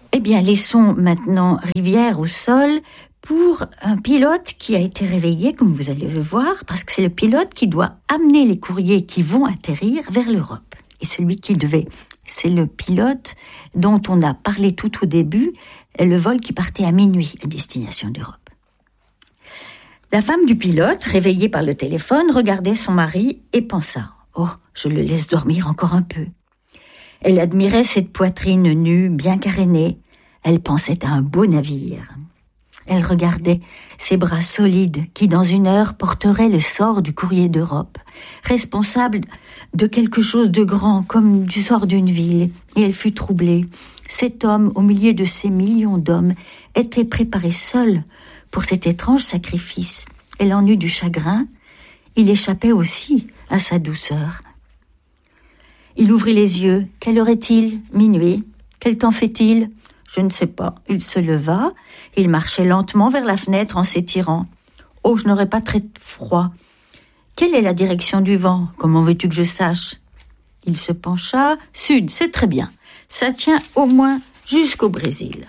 Eh bien, laissons maintenant Rivière au sol pour un pilote qui a été réveillé, comme vous allez le voir, parce que c'est le pilote qui doit amener les courriers qui vont atterrir vers l'Europe. Et celui qui devait, c'est le pilote dont on a parlé tout au début, le vol qui partait à minuit à destination d'Europe. La femme du pilote, réveillée par le téléphone, regardait son mari et pensa « Oh, je le laisse dormir encore un peu ». Elle admirait cette poitrine nue, bien carénée. Elle pensait à un beau navire. Elle regardait ses bras solides qui, dans une heure, porteraient le sort du courrier d'Europe, responsable de quelque chose de grand, comme du sort d'une ville. Et elle fut troublée. Cet homme, au milieu de ces millions d'hommes, était préparé seul pour cet étrange sacrifice. Elle en eut du chagrin. Il échappait aussi à sa douceur. Il ouvrit les yeux. Quelle heure est-il ? Minuit. Quel temps fait-il ? Je ne sais pas. Il se leva. Il marchait lentement vers la fenêtre en s'étirant. Oh, je n'aurais pas très froid. Quelle est la direction du vent ? Comment veux-tu que je sache ? Il se pencha. Sud, c'est très bien. Ça tient au moins jusqu'au Brésil.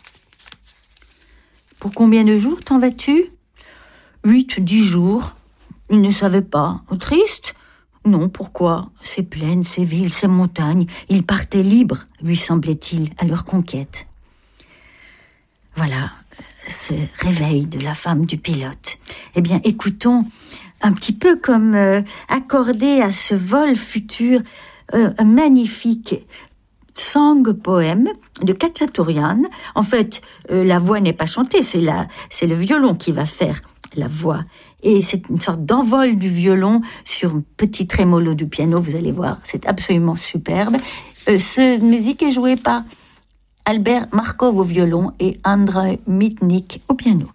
Pour combien de jours t'en vas-tu ? 8, 10 jours. Il ne savait pas. Oh, triste ? Non, pourquoi ? Ces plaines, ces villes, ces montagnes, ils partaient libres, lui semblait-il, à leur conquête. Voilà, ce réveil de la femme du pilote. Eh bien, écoutons un petit peu comme accordé à ce vol futur, un magnifique song poème de Khachaturian. En fait, la voix n'est pas chantée, c'est le violon qui va faire la voix. Et c'est une sorte d'envol du violon sur un petit trémolo du piano, vous allez voir, c'est absolument superbe. Cette musique est jouée par Albert Markov au violon et Andrei Mitnik au piano.